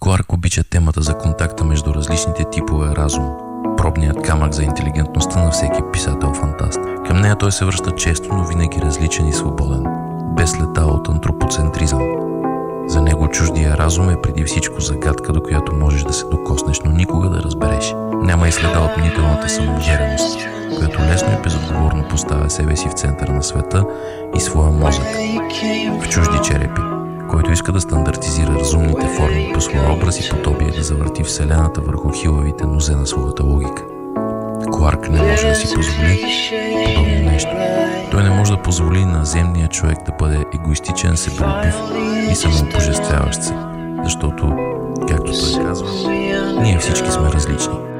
Кларк обича темата за контакта между различните типове разум, пробният камък за интелигентността на всеки писател-фантаст. Към нея той се връща често, но винаги различен и свободен, без следа от антропоцентризъм. За него чуждия разум е преди всичко загадка, до която можеш да се докоснеш, но никога да разбереш. Няма и следа от мнителната самоувереност, която лесно и безотговорно поставя себе си в центъра на света и своя мозък в чужди черепи, който иска да стандартизира разумните форми по своя образ и подобие, да завърти Вселената върху хилавите нозе на своята логика. Кларк не може да си позволи подобно нещо. Той не може да позволи на земния човек да бъде егоистичен, себелюбив и самоупожествяващ се, защото, както той казва, ние всички сме различни.